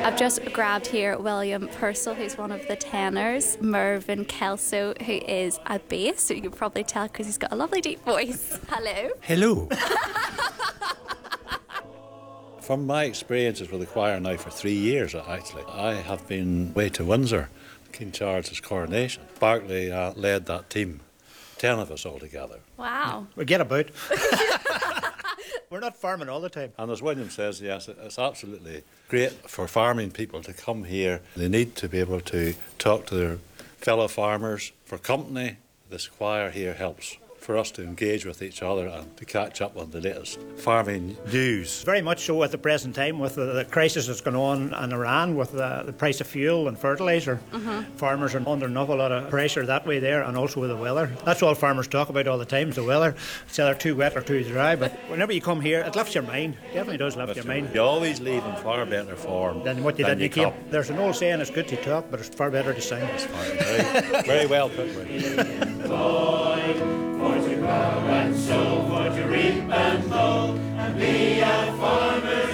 I've just grabbed here William Purcell, who's one of the tenors, Mervyn Kelso, who is a bass, so you can probably tell because he's got a lovely deep voice. Hello. Hello. From my experiences with the choir now for 3 years, actually, I have been away to Windsor, King Charles's coronation. Barclay led that team, 10 of us all together. Wow. We get about. We're not farming all the time. And as William says, yes, it's absolutely great for farming people to come here. They need to be able to talk to their fellow farmers. For company, this choir here helps for us to engage with each other and to catch up on the latest farming news. Very much so at the present time with the crisis that's going on in Iran with the price of fuel and fertiliser. Farmers are under an awful lot of pressure that way there, and also with the weather. That's all farmers talk about all the time, is the weather. It's either too wet or too dry, but whenever you come here, it lifts your mind. It definitely does lift your mind. You always leave in far better form than what you did when you came. There's an old saying, it's good to talk, but it's far better to sing. Very, very well put, William. For to grow and sow, for to reap and mow, and be a farmer's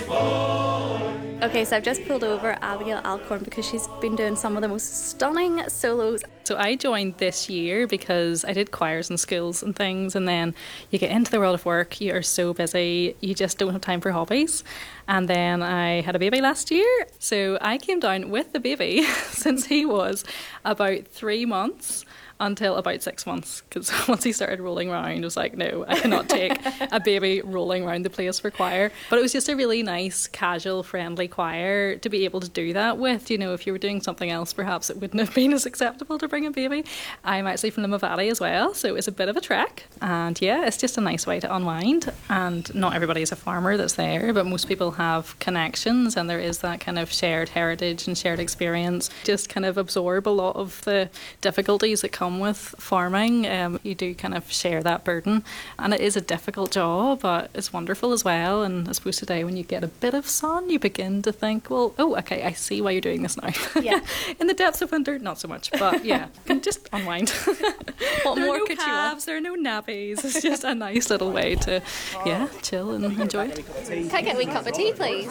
boy. Okay, so I've just pulled over Abigail Alcorn because she's been doing some of the most stunning solos. So I joined this year because I did choirs in schools and things, and then you get into the world of work, you are so busy, you just don't have time for hobbies. And then I had a baby last year, so I came down with the baby since he was about 3 months. Until about 6 months, because once he started rolling around, I was like, no, I cannot take a baby rolling around the place for choir. But it was just a really nice, casual, friendly choir to be able to do that with. You know, if you were doing something else, perhaps it wouldn't have been as acceptable to bring a baby. I'm actually from Limavady as well, so it's a bit of a trek. And yeah, it's just a nice way to unwind. And not everybody is a farmer that's there, but most people have connections, and there is that kind of shared heritage and shared experience. Just kind of absorb a lot of the difficulties that come with farming. You do kind of share that burden, and it is a difficult job, but it's wonderful as well. And I suppose today when you get a bit of sun, you begin to think, well, oh, okay, I see why you're doing this now. Yeah. In the depths of winter, not so much, but yeah, you can just unwind. What more could you want? There are no nappies. It's just a nice little way to chill and enjoy it. Can I get a wee cup of tea, please?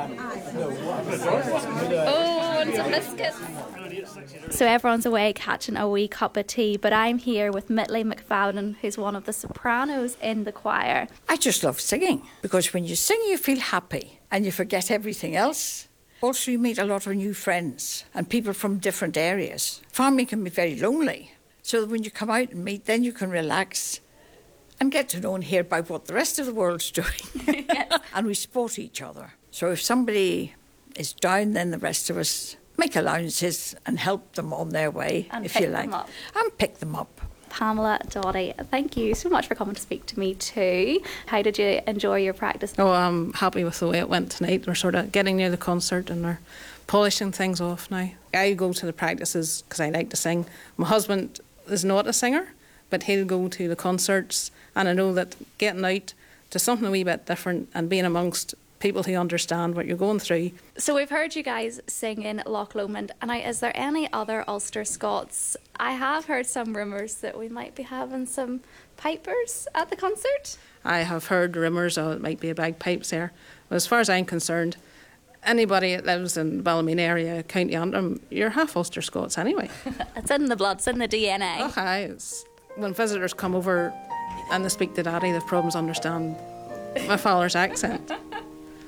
Oh, and some biscuits. So everyone's away catching a wee cup of tea, but I'm here with Mitley McFadden, who's one of the sopranos in the choir. I just love singing, because when you sing you feel happy and you forget everything else. Also you meet a lot of new friends and people from different areas. Farming can be very lonely, so that when you come out and meet, then you can relax and get to know and hear about what the rest of the world's doing. Yes. And we support each other. So if somebody is down, then the rest of us make allowances and help them on their way, and if you like. And pick them up. Pamela Dotty, thank you so much for coming to speak to me too. How did you enjoy your practice? Oh, I'm happy with the way it went tonight. We're sort of getting near the concert and we're polishing things off now. I go to the practices because I like to sing. My husband is not a singer, but he'll go to the concerts, and I know that getting out to something a wee bit different and being amongst people who understand what you're going through. So we've heard you guys sing in Loch Lomond, and is there any other Ulster Scots? I have heard some rumours that we might be having some pipers at the concert. I have heard rumours it might be a bagpipes there. But as far as I'm concerned, anybody that lives in the Ballymena area, County Antrim, you're half Ulster Scots anyway. It's in the blood, it's in the DNA. Okay, when visitors come over and they speak to Daddy, they've problems understand my father's accent.